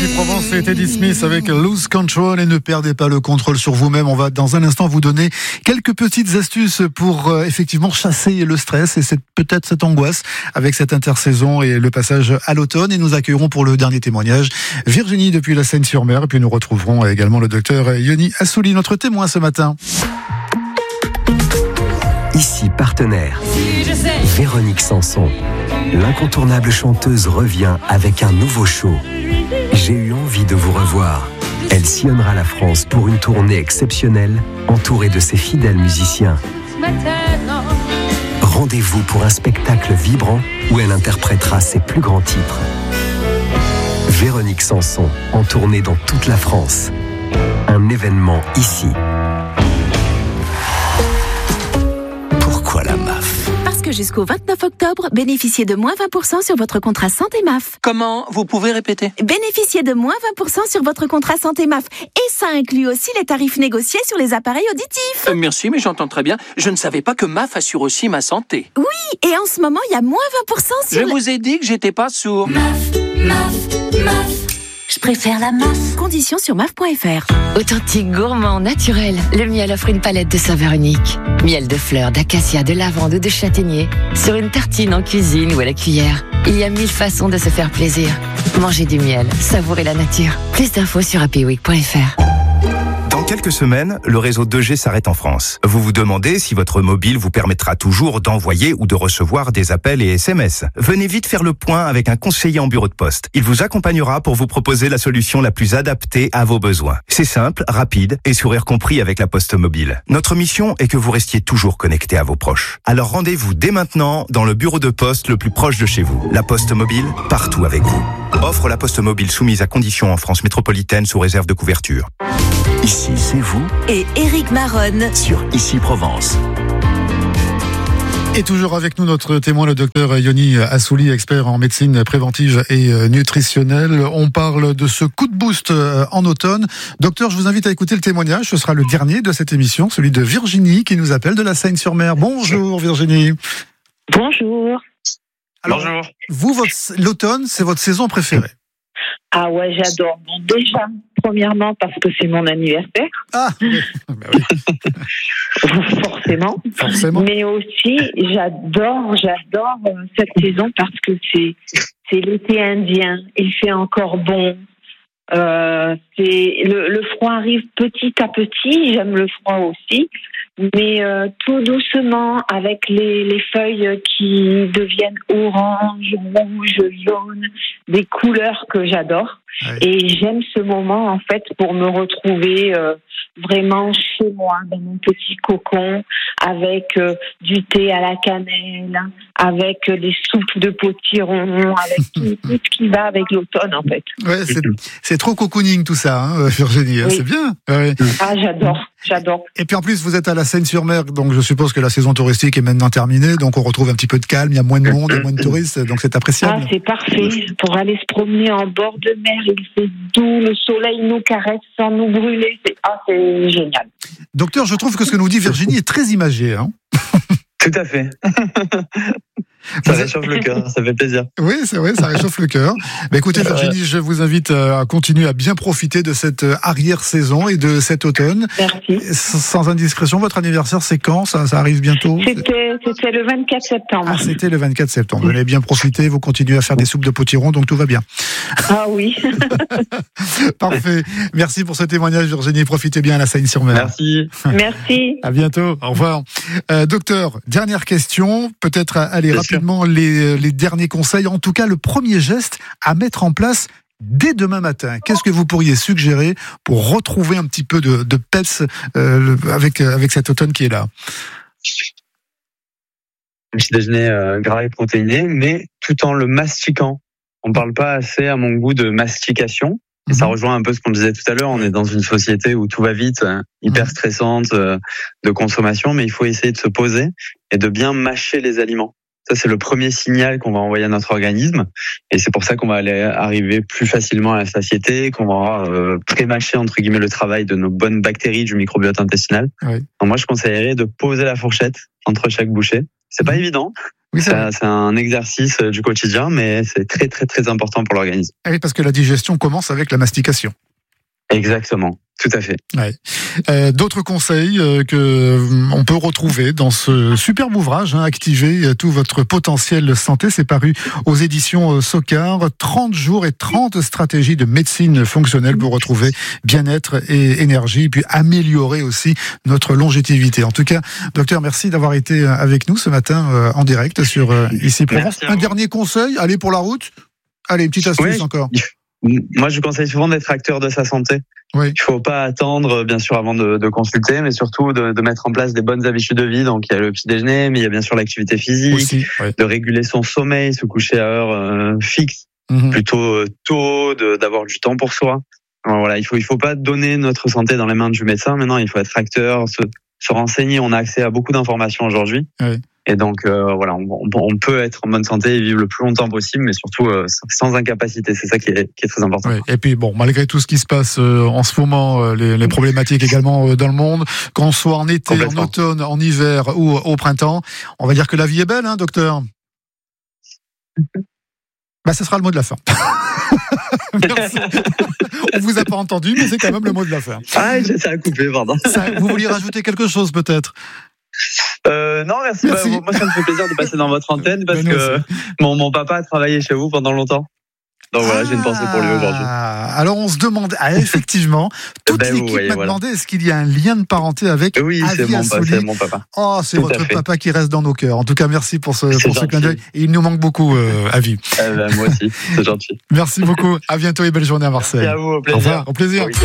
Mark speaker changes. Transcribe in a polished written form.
Speaker 1: Ici Provence, c'était Eddie Smith avec Lose Control et ne perdez pas le contrôle sur vous-même. On va dans un instant vous donner quelques petites astuces pour effectivement chasser le stress et peut-être cette angoisse avec cette intersaison et le passage à l'automne. Et nous accueillerons pour le dernier témoignage Virginie depuis la Seine-sur-Mer. Et puis nous retrouverons également le docteur Yoni Assouli, notre témoin ce matin.
Speaker 2: Ici partenaire, Véronique Sanson, l'incontournable chanteuse revient avec un nouveau show. J'ai eu envie de vous revoir. Elle sillonnera la France pour une tournée exceptionnelle, entourée de ses fidèles musiciens. Rendez-vous pour un spectacle vibrant où elle interprétera ses plus grands titres. Véronique Sanson, en tournée dans toute la France. Un événement ici. Pourquoi la MAF ?
Speaker 3: Parce que jusqu'au 29 octobre, bénéficiez de moins 20% sur votre contrat santé MAF.
Speaker 4: Comment ? Vous pouvez répéter ?
Speaker 3: Bénéficiez de moins 20% sur votre contrat santé MAF. Et ça inclut aussi les tarifs négociés sur les appareils auditifs.
Speaker 4: Merci, mais j'entends très bien. Je ne savais pas que MAF assure aussi ma santé.
Speaker 3: Oui, et en ce moment, il y a moins 20% sur...
Speaker 4: Je vous ai dit que j'étais pas sourd.
Speaker 5: MAF. Je préfère la MAF.
Speaker 3: Conditions sur MAF.fr.
Speaker 6: Authentique, gourmand, naturel, le miel offre une palette de saveurs uniques. Miel de fleurs, d'acacia, de lavande ou de châtaignier. Sur une tartine en cuisine ou à la cuillère. Il y a 1000 façons de se faire plaisir. Mangez du miel, savourez la nature. Plus d'infos sur happyweek.fr.
Speaker 7: Dans quelques semaines, le réseau 2G s'arrête en France. Vous vous demandez si votre mobile vous permettra toujours d'envoyer ou de recevoir des appels et SMS. Venez vite faire le point avec un conseiller en bureau de poste. Il vous accompagnera pour vous proposer la solution la plus adaptée à vos besoins. C'est simple, rapide et sourire compris avec la Poste Mobile. Notre mission est que vous restiez toujours connecté à vos proches. Alors rendez-vous dès maintenant dans le bureau de poste le plus proche de chez vous. La Poste Mobile, partout avec vous. Offre la Poste Mobile soumise à conditions en France métropolitaine sous réserve de couverture.
Speaker 2: Ici, c'est vous
Speaker 3: Et Éric Maronne
Speaker 2: sur Ici Provence.
Speaker 1: Et toujours avec nous notre témoin, le docteur Yoni Assouli, expert en médecine préventive et nutritionnelle. On parle de ce coup de boost en automne. Docteur, je vous invite à écouter le témoignage. Ce sera le dernier de cette émission, celui de Virginie qui nous appelle de la Seine-sur-Mer. Bonjour Virginie.
Speaker 8: Bonjour.
Speaker 1: Alors,
Speaker 9: Bonjour.
Speaker 1: vous, l'automne, c'est votre saison préférée?
Speaker 8: Ah ouais, j'adore. Bon, déjà, premièrement, parce que c'est mon anniversaire.
Speaker 1: Ah, oui. Bah oui. Forcément.
Speaker 8: Mais aussi, j'adore cette saison parce que c'est l'été indien. Il fait encore bon. Le froid arrive petit à petit. J'aime le froid aussi. Mais tout doucement, avec les feuilles qui deviennent orange, rouge, jaune, des couleurs que j'adore. Ouais. Et j'aime ce moment, en fait, pour me retrouver vraiment chez moi, dans mon petit cocon, avec du thé à la cannelle, avec des soupes de potiron, avec tout ce qui va avec l'automne, en fait.
Speaker 1: Ouais, c'est trop cocooning tout ça, hein, Virginie, oui. C'est bien. Ouais.
Speaker 8: Ah, j'adore.
Speaker 1: Et puis en plus, vous êtes à la Seine-sur-Mer, donc je suppose que la saison touristique est maintenant terminée, donc on retrouve un petit peu de calme, il y a moins de monde, il y a moins de touristes, donc c'est appréciable.
Speaker 8: Ah, c'est parfait. Pour aller se promener en bord de mer, il fait doux, le soleil nous caresse sans nous brûler. C'est génial.
Speaker 1: Docteur, je trouve que ce que nous dit Virginie est très imagé, hein.
Speaker 9: Tout à fait. Ça réchauffe le cœur, ça fait plaisir.
Speaker 1: Oui, c'est vrai, ça réchauffe le cœur. Mais écoutez, Virginie, je vous invite à continuer à bien profiter de cette arrière-saison et de cet automne.
Speaker 8: Merci.
Speaker 1: Sans indiscrétion, votre anniversaire, c'est quand ? Ça arrive bientôt ?
Speaker 8: C'était le 24 septembre.
Speaker 1: Ah, c'était le 24 septembre. Vous allez bien profiter, vous continuez à faire des soupes de potiron, donc tout va bien.
Speaker 8: Ah oui.
Speaker 1: Parfait. Merci pour ce témoignage, Virginie. Profitez bien à la Seine-sur-Mer.
Speaker 8: Merci.
Speaker 1: À bientôt. Au revoir. Docteur, dernière question. Peut-être aller rapidement les derniers conseils. En tout cas, le premier geste à mettre en place dès demain matin. Qu'est-ce que vous pourriez suggérer pour retrouver un petit peu de peps avec cet automne qui est là ?
Speaker 9: Un petit déjeuner gras et protéiné, mais tout en le mastiquant. On ne parle pas assez, à mon goût, de mastication. Et ça rejoint un peu ce qu'on disait tout à l'heure. On est dans une société où tout va vite, hyper stressante, de consommation, mais il faut essayer de se poser et de bien mâcher les aliments. Ça, c'est le premier signal qu'on va envoyer à notre organisme. Et c'est pour ça qu'on va arriver plus facilement à la satiété, qu'on va pré-mâcher, entre guillemets, le travail de nos bonnes bactéries du microbiote intestinal. Oui. Donc moi, je conseillerais de poser la fourchette entre chaque bouchée. C'est pas évident,
Speaker 1: Oui,
Speaker 9: c'est un exercice du quotidien, mais c'est très très très important pour l'organisme.
Speaker 1: Oui, parce que la digestion commence avec la mastication.
Speaker 9: Exactement, tout à fait.
Speaker 1: Ouais. D'autres conseils que on peut retrouver dans ce superbe ouvrage, Activer tout votre potentiel santé, c'est paru aux éditions Socard. 30 jours et 30 stratégies de médecine fonctionnelle pour retrouver bien-être et énergie, puis améliorer aussi notre longévité. En tout cas, docteur, merci d'avoir été avec nous ce matin en direct sur Ici Provence. Un dernier conseil, allez pour la route. Allez, une petite astuce encore.
Speaker 9: Moi, je conseille souvent d'être acteur de sa santé.
Speaker 1: Oui.
Speaker 9: Il faut pas attendre, bien sûr, avant de consulter, mais surtout de mettre en place des bonnes habitudes de vie. Donc, il y a le petit déjeuner, mais il y a bien sûr l'activité physique,
Speaker 1: aussi, ouais.
Speaker 9: De réguler son sommeil, se coucher à heure fixe, plutôt tôt, d'avoir du temps pour soi. Alors, voilà, il faut pas donner notre santé dans les mains du médecin. Maintenant, il faut être acteur, se renseigner. On a accès à beaucoup d'informations aujourd'hui.
Speaker 1: Oui.
Speaker 9: Et donc voilà, on peut être en bonne santé et vivre le plus longtemps possible, mais surtout sans incapacité. C'est ça qui est très important.
Speaker 1: Oui. Et puis bon, malgré tout ce qui se passe en ce moment, les problématiques également dans le monde, qu'on soit en été, en automne, en hiver ou au printemps, on va dire que la vie est belle, docteur. Ce sera le mot de la fin. Merci. On vous a pas entendu, mais c'est quand même le mot de la fin.
Speaker 9: Ah, ça a coupé, pardon.
Speaker 1: Vous vouliez rajouter quelque chose peut-être?
Speaker 9: Non, merci. Moi, ça me fait plaisir de passer dans votre antenne parce que mon papa a travaillé chez vous pendant longtemps. Donc voilà, j'ai une pensée pour lui aujourd'hui.
Speaker 1: Alors on se demande, effectivement, toute l'équipe m'a demandé est-ce qu'il y a un lien de parenté avec
Speaker 9: Oui, c'est mon papa.
Speaker 1: Oh, c'est votre papa qui reste dans nos cœurs. En tout cas, merci pour ce clin d'œil. Et il nous manque beaucoup, Avi.
Speaker 9: Moi aussi, c'est gentil.
Speaker 1: Merci beaucoup. À bientôt et belle journée à Marseille.
Speaker 9: Merci à vous, au plaisir.
Speaker 1: Au revoir, au plaisir.